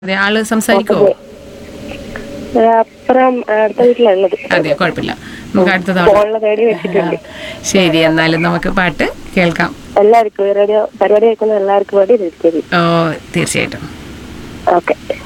അതെ, ആള് സംസാരിക്കുവോ? അപ്പുറം അടുത്ത വീട്ടിലുള്ളത്. അതെ, കുഴപ്പമില്ല. നമുക്ക് അടുത്ത തവണ. ഫോണില് റേഡിയോ വെച്ചിട്ടുണ്ട്. ശരി, എന്നാലും നമുക്ക് പാട്ട് കേൾക്കാം. എല്ലാവർക്കും റേഡിയോ പരിപാടി കേൾക്കുന്ന എല്ലാവർക്കും വേണ്ടി ഓ, തീർച്ചയായിട്ടും. ഓക്കെ.